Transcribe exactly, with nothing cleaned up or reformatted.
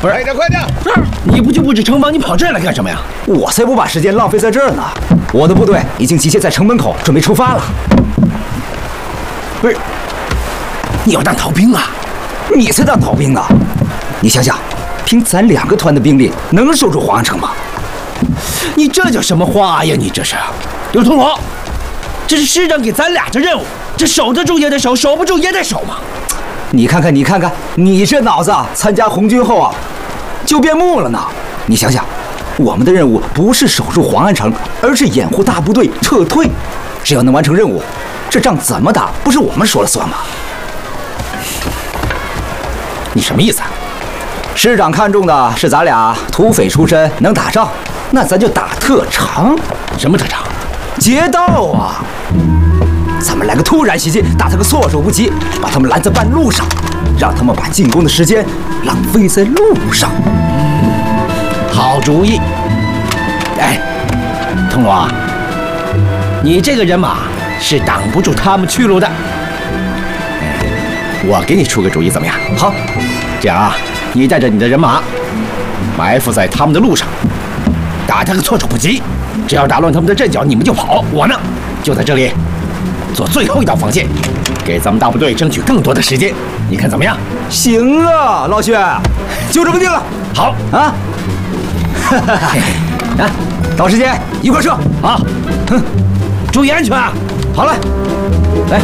不是， 快点，快点！ 你不就布置城防，你跑这儿来干什么呀？ 我才不把时间浪费在这儿呢。我的部队已经集结在城门口，准备出发了。 不是，你要当逃兵啊？ 你才当逃兵呢！你想想，凭咱两个团的兵力，能守住黄安城吗？ 你这叫什么话呀？你这是，刘通罗，这是师长给咱俩的任务，这守得住也得守，守不住也得守嘛。 你看看，你看看，你这脑子参加红军后啊，就变木了呢。你想想，我们的任务不是守住黄安城，而是掩护大部队撤退。只要能完成任务，这仗怎么打不是我们说了算吗？ 你什么意思啊？ 师长看中的是咱俩土匪出身，能打仗，那咱就打特长。 什么特长？ 劫道啊！咱们来个突然袭击，打他个措手不及，把他们拦在半路上，让他们把进攻的时间浪费在路上。 好主意！哎，通罗，你这个人马是挡不住他们去路的。我给你出个主意，怎么样？ 好， 这样啊，你带着你的人马埋伏在他们的路上，打他个措手不及。只要打乱他们的阵脚，你们就跑。我呢，就在这里做最后一道防线，给咱们大部队争取更多的时间。你看怎么样？ 行啊，老薛，就这么定了。 好啊，啊，到时间一块撤。 好，哼，注意安全啊！ 好嘞，来。